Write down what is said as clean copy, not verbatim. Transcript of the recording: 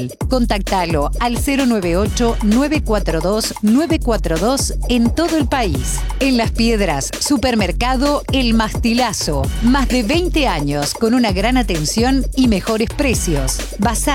Contactalo al 098-942-942 en todo el país. En Las Piedras, Supermercado El Mastilazo. Más de 20 años con una gran atención y mejores precios. Bazar